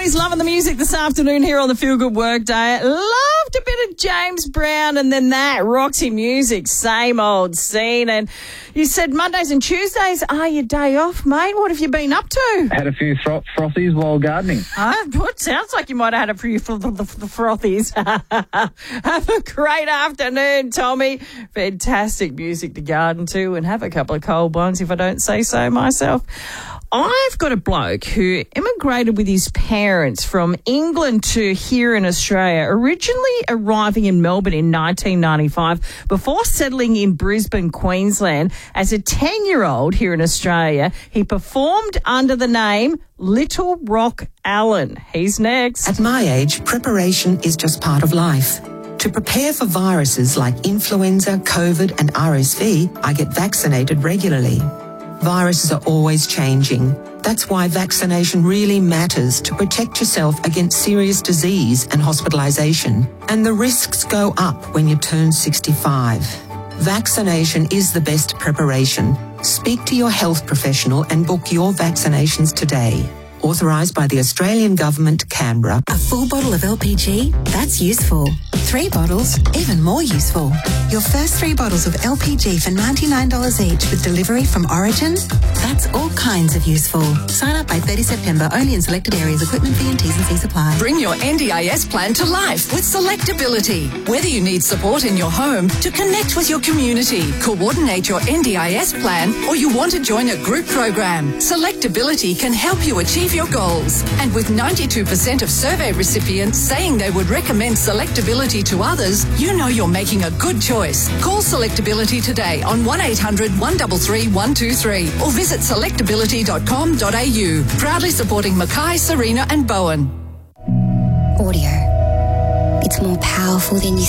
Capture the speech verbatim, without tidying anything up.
Charlie's loving the music this afternoon here on the Feel Good Workday. Loved a bit of James Brown and then that Roxy Music, same old scene. And you said Mondays and Tuesdays are your day off, mate. What have you been up to? Had a few fro- frothies while gardening. Uh, it sounds like you might have had a few fr- fr- fr- frothies. Have a great afternoon, Tommy. Fantastic music to garden to, and have a couple of cold ones if I don't say so myself. I've got a bloke who immigrated with his parents from England to here in Australia, originally arriving in Melbourne in nineteen ninety-five before settling in Brisbane, Queensland. As a ten-year-old here in Australia, he performed under the name Little Rock Alan. He's next. At my age, preparation is just part of life. To prepare for viruses like influenza, COVID and R S V, I get vaccinated regularly. Viruses are always changing. That's why vaccination really matters to protect yourself against serious disease and hospitalisation. And the risks go up when you turn sixty-five. Vaccination is the best preparation. Speak to your health professional and book your vaccinations today. Authorised by the Australian Government, Canberra. A full bottle of L P G? That's useful. Three bottles? Even more useful. Your first three bottles of L P G for ninety-nine dollars each with delivery from Origin? That's all kinds of useful. Sign up by thirtieth of September, only in selected areas. Equipment fee and T's and C's apply. Bring your N D I S plan to life with Selectability. Whether you need support in your home to connect with your community, coordinate your N D I S plan, or you want to join a group program, Selectability can help you achieve your goals. And with ninety-two percent of survey recipients saying they would recommend Selectability to others, you know you're making a good choice. Call Selectability today on one eight hundred, one three three, one two three or visit selectability dot com dot a u. Proudly supporting Mackay, Serena and Bowen. Audio. It's more powerful than you